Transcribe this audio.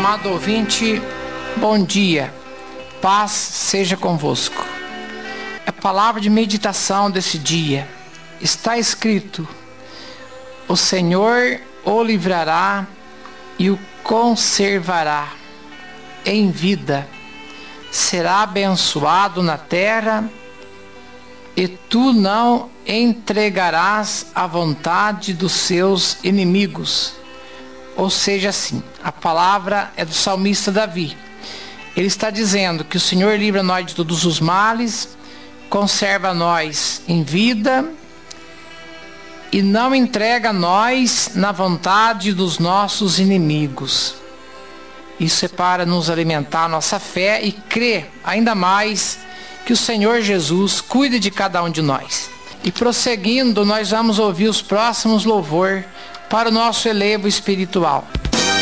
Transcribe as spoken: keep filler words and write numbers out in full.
Amado ouvinte, bom dia, paz seja convosco. A palavra de meditação desse dia está escrito: o Senhor o livrará e o conservará em vida, será abençoado na terra, e tu não entregarás à vontade dos seus inimigos. Ou seja, assim, a palavra é do salmista Davi. Ele está dizendo que o Senhor livra nós de todos os males, conserva nós em vida e não entrega nós na vontade dos nossos inimigos. Isso é para nos alimentar a nossa fé e crer ainda mais que o Senhor Jesus cuida de cada um de nós. E prosseguindo, nós vamos ouvir os próximos louvor para o nosso elevo espiritual.